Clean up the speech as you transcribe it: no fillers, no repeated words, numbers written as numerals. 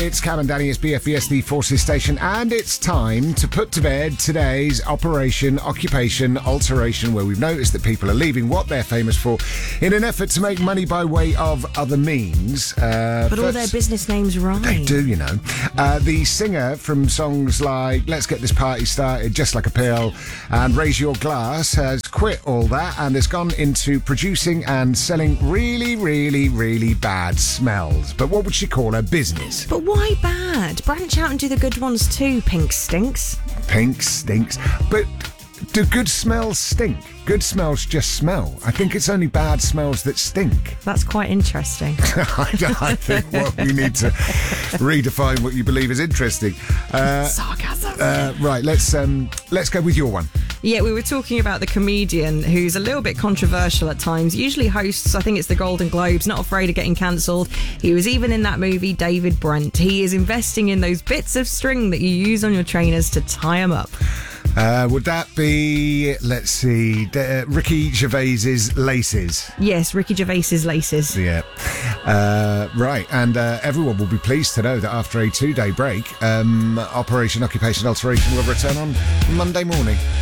it's Cam and Danny, it's BFBS, the Forces Station, and it's time to put to bed today's Operation Occupation Alteration, where we've noticed that people are leaving what they're famous for in an effort to make money by way of other means. But all their business names rhyme. They do, you know. The singer from songs like Let's Get This Party Started, Just Like a Pill, and Raise Your Glass has quit all that and has gone into producing and selling really, really, really bad smells. But what would she call her business? But why bad? Branch out and do the good ones too, Pink Stinks. Pink stinks. But do good smells stink? Good smells just smell. I think it's only bad smells that stink. That's quite interesting. I think we need to redefine what you believe is interesting. Sarcasm. Right, let's go with your one. Yeah, we were talking about the comedian who's a little bit controversial at times. Usually hosts, I think it's the Golden Globes, not afraid of getting cancelled. He was even in that movie, David Brent. He is investing in those bits of string that you use on your trainers to tie them up. Would that be, let's see, Ricky Gervais's laces? Yes, Ricky Gervais's laces. Yeah. Right, and everyone will be pleased to know that after a 2-day break, Operation Occupation Alteration will return on Monday morning.